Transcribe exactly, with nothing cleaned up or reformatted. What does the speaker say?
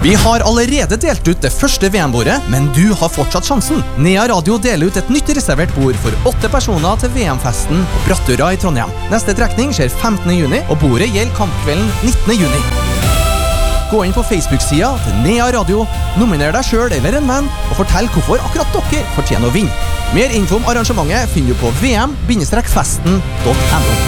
Vi har allerede delt ut det første V M-bordet, men du har fortsatt sjansen. Nea Radio deler ut et nytt reservert bord for åtte personer til V M-festen på Brattøra i Trondheim. Neste trekning skjer femtende juni, og bordet gjelder kampkvelden nittende juni. Gå inn på Facebook-sida til Nea Radio, nominer deg selv eller en venn, og fortell hvorfor akkurat dere fortjener å vinne. Mer info om arrangementet finner du på v m bindestrek festen punktum n o.